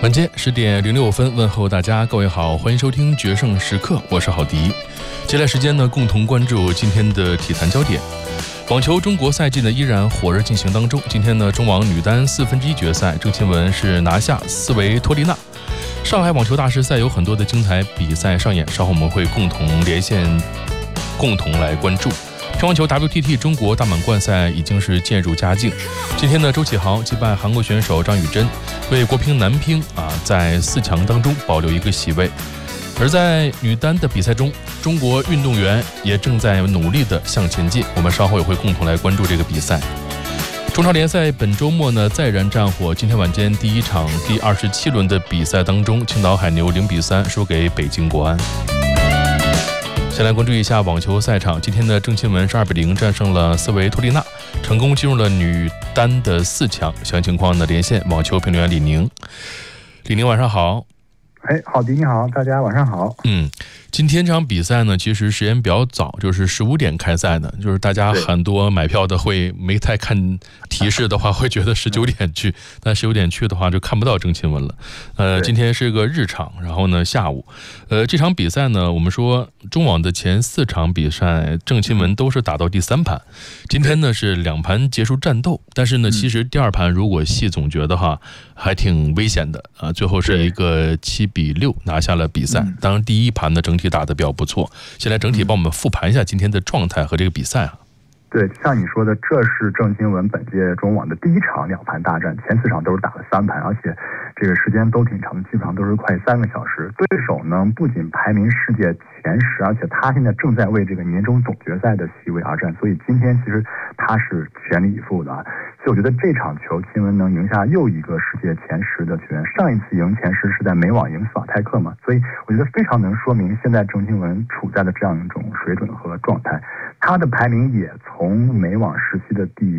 晚间10点06分，问候大家，各位好，欢迎收听决胜时刻，我是郝迪。接下来时间呢，共同关注今天的体坛焦点。网球中国赛季呢依然火热进行当中。今天呢，中网女单1/4决赛，郑钦文是拿下斯维托利娜。上海网球大师赛有很多的精彩比赛上演，稍后我们会共同连线，共同来关注。乒乓球 WTT 中国大满贯赛已经是渐入佳境。今天呢，周启豪击败韩国选手张雨铮，为国乒男乒在4强当中保留一个席位。而在女单的比赛中，中国运动员也正在努力地向前进，我们稍后也会共同来关注这个比赛。中超联赛本周末呢再燃战火，今天晚间第1场第27轮的比赛当中，青岛海牛0-3输给北京国安。先来关注一下网球赛场，今天的郑钦文是2-0战胜了斯维托利娜，成功进入了女单的4强。详情情况呢，连线网球评论员李宁。李宁晚上好。 郝迪你好，大家晚上好。 今天这场比赛呢，其实时间比较早，就是15点开赛的，就是大家很多买票的会没太看提示的话，会觉得19点去，但19点去的话就看不到郑钦文了。今天是个日场，然后呢下午，这场比赛呢，我们说中网的前4场比赛，郑钦文都是打到第3盘，今天呢是2盘结束战斗，但是呢，其实第2盘如果细总结的话，还挺危险的啊，最后是一个7-6拿下了比赛。当然第1盘呢整体打得比较不错，先来整体帮我们复盘一下今天的状态和这个比赛啊。 对，像你说的，这是郑钦文本届中网的第1场2盘大战，前4场都是打了3盘，而且这个时间都挺长的，基本上都是快3个小时。对手呢不仅排名世界前10，而且他现在正在为这个年终总决赛的席位而战，所以今天其实他是全力以赴的啊。所以我觉得这场球钦文能赢下又一个世界前10的球员，上一次赢前10是在美网赢斯瓦泰克嘛，所以我觉得非常能说明现在郑钦文处在的这样一种水准和状态。他的排名也从美网时期的第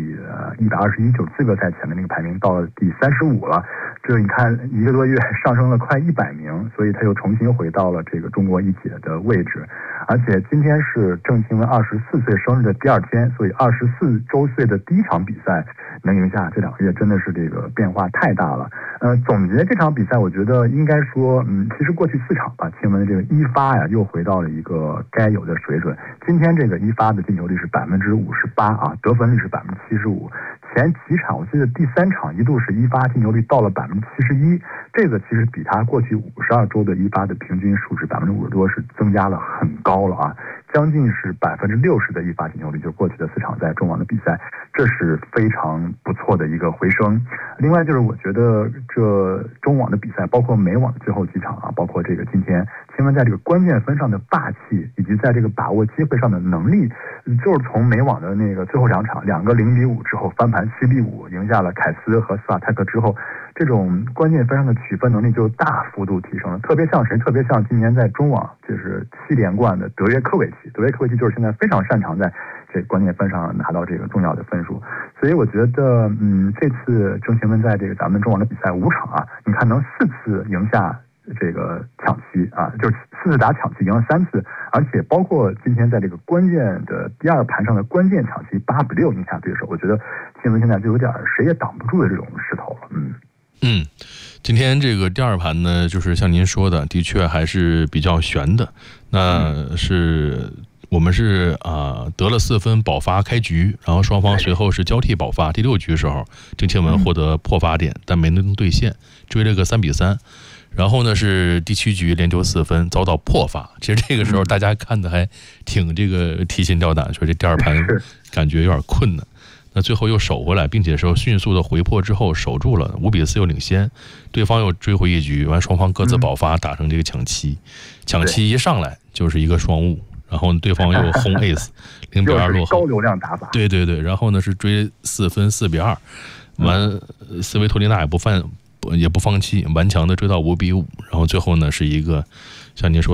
121，就是资格赛前的那个排名到了第35了，这你看1个多月上升了快100名，所以他又重新回到了这个中国一姐的位置。而且今天是郑钦文24岁生日的第2天，所以24周岁的第1场比赛能赢下，这2个月真的是这个变化太大了。总结这场比赛，我觉得应该说，其实过去4场吧，钦文的这个一发呀又回到了一个该有的水准。今天这个一发的进球率是58%啊，得分率是75%。前几场我记得第3场一度是一发进球率到了71%，这个其实比他过去52周的一发的平均数是50%多，是增加了很高了啊，将近是60%的一发进球率，就是过去的4场在中网的比赛，这是非常不错的一个回升。另外就是我觉得这中网的比赛，包括美网的最后几场啊，包括这个今天钦文在这个关键分上的霸气，以及在这个把握机会上的能力，就是从美网的那个最后2场2个0-5之后翻盘7-5赢下了凯斯和斯瓦泰克之后，这种关键分上的取分能力就大幅度提升了。特别像谁？特别像今年在中网就是7连冠的德约科维奇。德约科维奇就是现在非常擅长在这关键分上拿到这个重要的分数。所以我觉得这次郑钦文在这个咱们中网的比赛5场啊，你看能4次赢下这个抢七啊，就是4次打抢七赢了3次，而且包括今天在这个关键的第2盘上的关键抢七8-6赢下对手，我觉得钦文现在就有点谁也挡不住的这种势头了。 今天这个第2盘呢，就是像您说的，的确还是比较悬的。那是我们是得了4分保发开局，然后双方随后是交替保发，第6局时候郑钦文获得破发点，但没能兑现，追了个3-3。然后呢是第7局连丢4分，遭到破发。其实这个时候大家看的还挺这个提心吊胆，说这第2盘感觉有点困难。那最后又守回来，并且说迅速的回破之后守住了5-4又领先，对方又追回1局，完双方各自保发，打成这个抢七。抢七一上来就是一个双误，然后对方又轰 ace 0-2落后， 高流量打法。 对，然后呢是追4分4-2，完斯维托利娜也不放弃，顽强的追到5-5，然后最后呢是一个像您说